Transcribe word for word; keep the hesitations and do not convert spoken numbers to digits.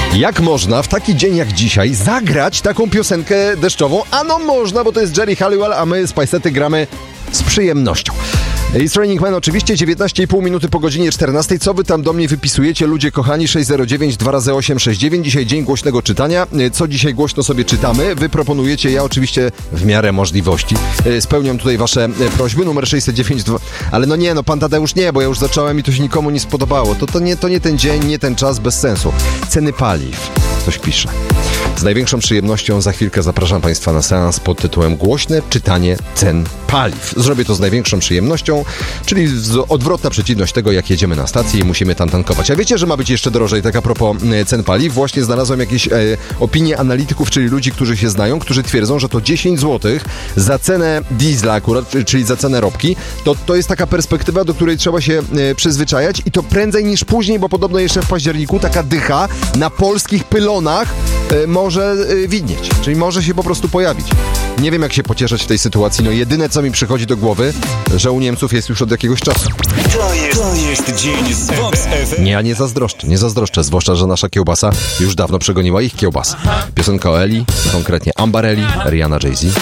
Jak można w taki dzień jak dzisiaj zagrać taką piosenkę deszczową? Ano można, bo to jest Jerry Halliwell, a my z Pajsety gramy z przyjemnością. It's Raining Man oczywiście, dziewiętnaście i pół minuty po godzinie czternastej. Co wy tam do mnie wypisujecie, ludzie kochani? sześć zero dziewięć dwa razy osiem sześć dziewięć. Dzisiaj dzień głośnego czytania. Co dzisiaj głośno sobie czytamy? Wy proponujecie, ja oczywiście w miarę możliwości spełniam tutaj wasze prośby. Numer sześćset dziewięćdziesiąt dwa. Ale no nie, no pan Tadeusz nie, bo ja już zacząłem i to się nikomu nie spodobało. To, to, nie, to nie ten dzień, nie ten czas, bez sensu. Ceny paliw. Ktoś pisze. Z największą przyjemnością za chwilkę zapraszam Państwa na seans pod tytułem Głośne czytanie cen paliw. Zrobię to z największą przyjemnością, czyli odwrotna przeciwność tego, jak jedziemy na stację i musimy tam tankować. A wiecie, że ma być jeszcze drożej, tak a propos cen paliw? Właśnie znalazłem jakieś e, opinie analityków, czyli ludzi, którzy się znają, którzy twierdzą, że to dziesięć złotych za cenę diesla akurat, czyli za cenę ropki. To, to jest taka perspektywa, do której trzeba się e, przyzwyczajać i to prędzej niż później, bo podobno jeszcze w październiku taka dycha na polskich pylonach e, może e, widnieć. Czyli może się po prostu pojawić. Nie wiem, jak się pocieszać w tej sytuacji. No jedyne, co mi przychodzi do głowy, że u Niemców jest już od jakiegoś czasu. To jest, to jest dzień z Vox F M. Nie, ja nie zazdroszczę, nie zazdroszczę, zwłaszcza, że nasza kiełbasa już dawno przegoniła ich kiełbasę. Piosenka o Eli, konkretnie Amber Eli, Rihanna, Jay-Z.